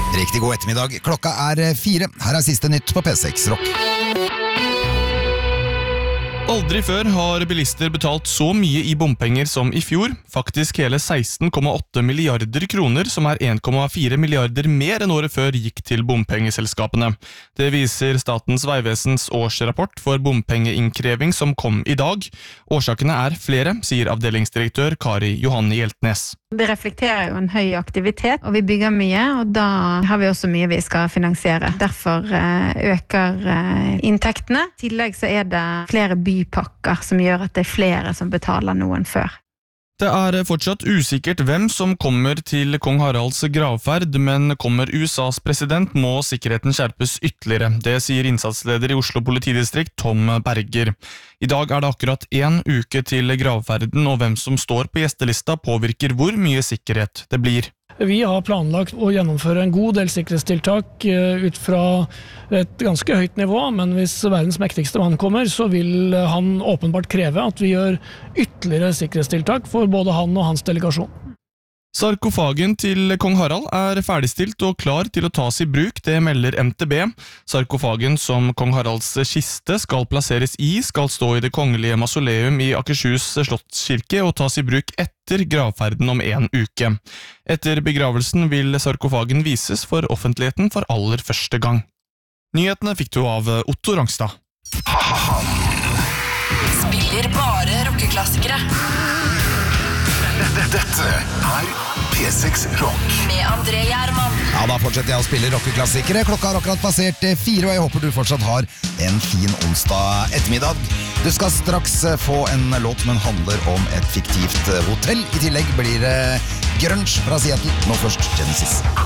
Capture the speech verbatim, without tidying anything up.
Riktig god ettermiddag. Klokka er fire. Her er siste nytt på P seks Rock. Aldri før har bilister betalt så mye i bompenger som i fjor. Faktisk hele seksten komma åtte milliarder kroner, som er en komma fire milliarder mer enn året før gikk til bompengeselskapene. Det viser Statens Vegvesens årsrapport for bompengeinnkreving som kom i dag. Årsakene er flere, sier avdelingsdirektør Kari Johanne Hjeltnes. Det reflekterer jo en høy aktivitet, og vi bygger mye, og da har vi også mye vi skal finansiere. Derfor øker inntektene. I tillegg så er det flere bypakker som gjør at det er flere som betaler noen før. Det er fortsatt usikkert hvem som kommer til kong Haralds gravferd, men kommer U S A's president må sikkerheten skjerpes ytterligere. Det sier innsatsleder i Oslo politidistrikt Tom Berger. I dag er det akkurat en uke til gravferden, og hvem som står på gjestelista påvirker hvor mye sikkerhet det blir. Vi har planlagt å gjennomføre en god del sikkerhetstiltak ut fra et ganske høyt nivå, men hvis verdens mektigste mann kommer, så vil han åpenbart kreve at vi gjør ytterligere sikkerhetstiltak for både han og hans delegasjon. Sarkofagen til kong Harald er ferdigstilt og klar til å tas i bruk, det melder M T B. Sarkofagen som kong Haralds kiste skal plasseres i, skal stå i det kongelige mausoleum i Akershus slottskirke og tas i bruk etter gravferden om en uke. Etter begravelsen vil sarkofagen vises for offentligheten for aller første gang. Nyhetene fikk du av Otto Rangstad. Spiller bare rockeklassikere. Dette er P seks Rock med André Gjerman. Ja, da fortsetter jeg å spille rockeklassikere. Klokka har akkurat passert fire, og jeg håper du fortsatt har en fin onsdag ettermiddag. Du skal straks få en låt, men handler om et fiktivt hotell. I tillegg blir det grunge fra Seattle. Nå først Genesis.